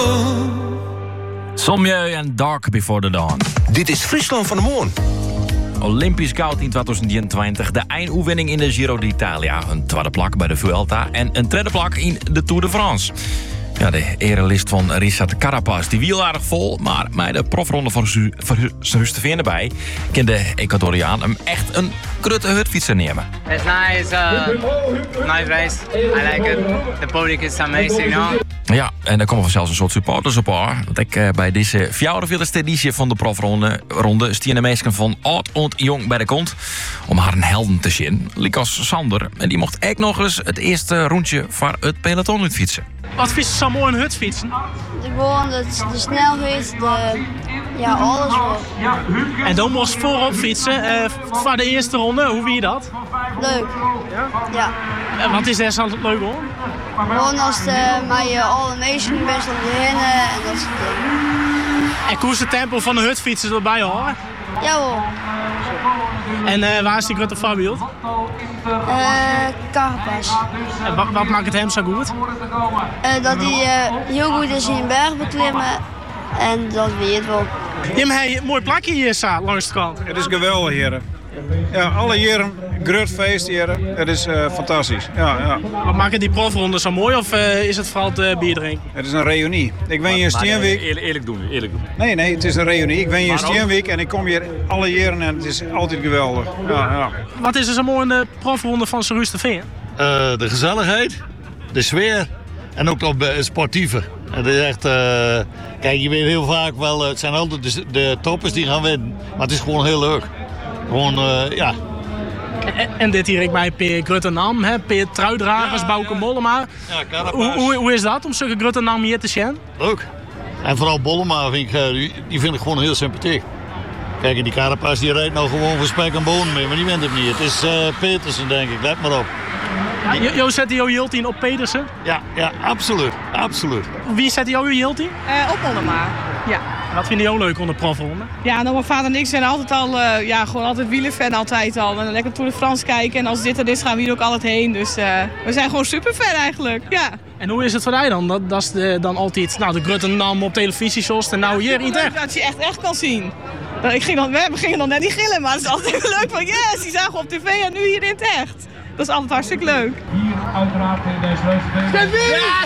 Sommieu en Dark Before the Dawn. Dit is Friesland van de Moorn. Olympisch goud in 2023. De eindoefening in de Giro d'Italia. Een tweede plak bij de Vuelta. En een derde plak in de Tour de France. Ja, de erelist van Richard Carapaz, die wiel aardig vol. Maar met de profronde van Rusteveen erbij... kan de Ecuadoriaan hem echt een krutte hutfietser nemen. It's nice, nice race. I like it. The public is amazing, no? Ja, en daar komen zelfs een soort supporters op haar. Want ik bij deze 44e editie van de profronde stien de meesten van oud en jong bij de kont om haar een helden te zien. Likas Sander. En die mocht echt nog eens het eerste rondje voor het peloton uitfietsen. Wat vies zo mooi een hutfietsen? Gewoon de snelheid, alles wel. En dan moest voorop fietsen voor de eerste ronde. Hoe vind je dat? Leuk. Ja. En wat is daar zo leuk hoor? Gewoon als je alle nation best op de hinnen en dat soort dingen. En hoe is het tempo van de hutfietsen erbij hoor? Jawel. En waar is die grote voorbeeld? Carapaz. En wat maakt het hem zo goed? Dat hij heel goed is in bergbeklimmen en dat weet je wel. Je hebt een mooi plakje hier langs de kant. Het is geweldig, heren. Ja, alle jaren groot feest, heren. Het is fantastisch. Ja. Wat maakt die profronde zo mooi of is het vooral het bier drinken? Het is een reunie. Ik ben hier in Steenwijk. Eerlijk doen. Nee, het is een reunie. Ik ben hier in Steenwijk en ik kom hier alle jaren en het is altijd geweldig. Ja. Wat is er zo mooi in de profronde van Rusteveen? De gezelligheid, de sfeer en ook het sportieve. Het is echt, kijk, je weet heel vaak wel, het zijn altijd de toppers die gaan winnen. Maar het is gewoon heel leuk. Gewoon, ja. En dit hier ik bij Peer Gruttenam, Peer Truidragers, Bouke Mollema. Ja, Carapaz. Hoe is dat om zulke Gruttenam hier te zien? Leuk. En vooral Mollema die vind ik gewoon heel sympathiek. Kijk, en die Carapaz die rijdt nou gewoon voor spek en bonen mee, maar die wint het niet. Het is Petersen, denk ik. Let maar op. Jo zet jou Jiltien op Pedersen? Ja, absoluut. Wie zet jou Jiltien? Op Mollema, ja. Wat vind je ook leuk onder profronde? Ja, nou, mijn vader en ik zijn altijd al, gewoon altijd wielerfan altijd al. En lekker Tour de France kijken en als dit en dit gaan we hier ook altijd heen. Dus we zijn gewoon superfan eigenlijk, ja. En hoe is het voor jou dan? Dat is dan altijd de Gruttenam op televisie zoals en nou hier niet echt. Dat je echt kan zien. We gingen nog net niet gillen, maar het is altijd leuk van yes, die zagen we op tv en nu hier in het echt. Dat is altijd hartstikke leuk. Hier uiteraard in deze Rusteveen. Ja,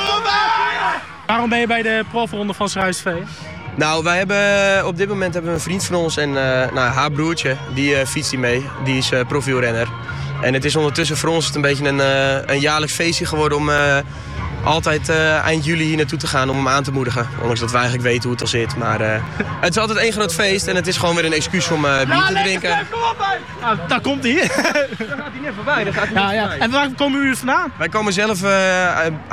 Waarom ben je bij de profronde van Rusteveen? Nou, wij hebben op dit moment een vriend van ons en haar broertje, die fietst hier mee. Die is profielrenner. En het is ondertussen voor ons een beetje een jaarlijks feestje geworden om altijd eind juli hier naartoe te gaan om hem aan te moedigen. Ondanks dat wij eigenlijk weten hoe het al zit. Maar het is altijd één groot feest en het is gewoon weer een excuus om bier te drinken. Nou, daar komt hij. Daar gaat hij net voorbij. En waar komen jullie vandaan? Wij komen zelf